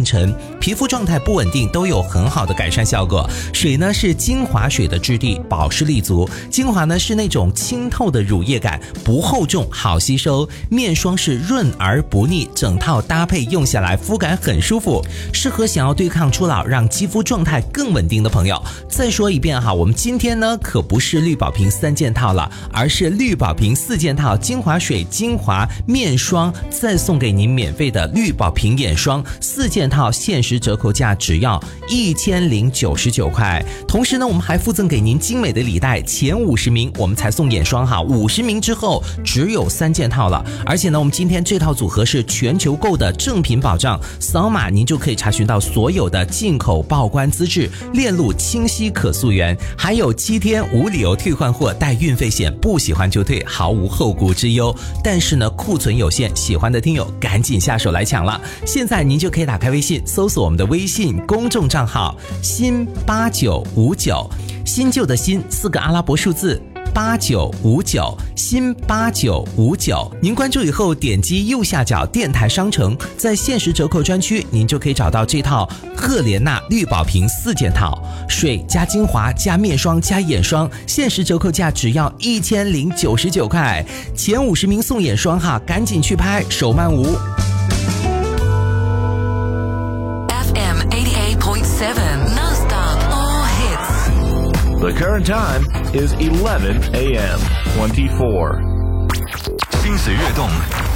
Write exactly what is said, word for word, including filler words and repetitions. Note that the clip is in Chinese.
暗沉，皮肤状态不稳定都有很好的改善效果。水呢是精华水的质地，保湿力足；精华呢是那种清透的乳液感，不厚重，好吸收。面霜是润而不腻，整套搭配用下来肤感很舒服，适合想要对抗初老，让肌肤状态更稳定的朋友。再说一遍哈，我们今天呢可不是绿宝瓶三件套了，而是绿宝瓶四件套，精华水、精华、面霜，再送给您免费的绿宝瓶眼霜，四件套限时折扣价只要一千零九十九块。同时呢，我们还附赠给您精美的礼袋，前五十名我们才送眼霜哈，五十名之后只有三件套了。而且呢，我们今天这套组合是全球购的正品保障，扫码您就可以查询到所有的进口报关资质，链路清晰可溯源，还有七天无理由退换货，带运费险，不喜欢就退，毫无后顾之忧。但是呢，库存有限，喜欢的听友赶紧下手来抢了。现在您就可以打开微信，搜索我们的微信公众账号新八九五九，新旧的新四个阿拉伯数字八九五九，新八九五九。您关注以后，点击右下角电台商城，在限时折扣专区，您就可以找到这套赫莲娜绿宝瓶四件套，水加精华加面霜加眼霜，限时折扣价只要一千零九十九块，前五十名送眼霜哈，赶紧去拍，手慢无。 F M eighty-eight point seven non-stop all hits. The current time is eleven a m twenty-four. 心随悦动，